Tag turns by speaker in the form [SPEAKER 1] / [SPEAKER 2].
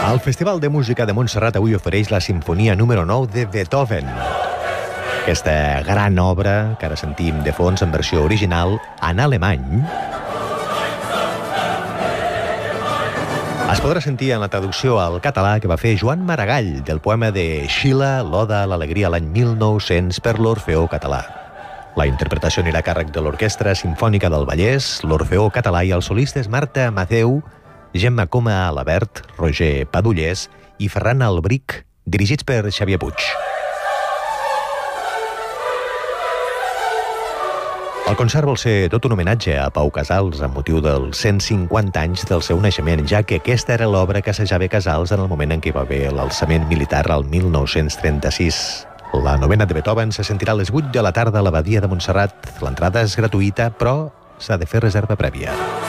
[SPEAKER 1] El Festival de Música de Montserrat avui ofereix la Simfonia número 9 de Beethoven. Aquesta gran obra, que ara sentim de fons en versió original, en alemany, es podrà sentir en la traducció al català que va fer Joan Maragall del poema de Schiller, l'Oda a l'Alegria, l'any 1900 per l'Orfeó Català. La interpretació anirà a càrrec de l'Orquestra Simfònica del Vallès, l'Orfeó Català i els solistes Marta Mateu, Gemma Coma Alabert, Roger Padullés i Ferran Albric, dirigits per Xavier Puig. El concert vol ser tot un homenatge a Pau Casals amb motiu dels 150 anys del seu naixement, ja que aquesta era l'obra que assajava Casals en el moment en què va haver l'alçament militar al 1936. La novena de Beethoven se sentirà a les 8 de la tarda a l'Abadia de Montserrat. L'entrada és gratuïta, però s'ha de fer reserva prèvia.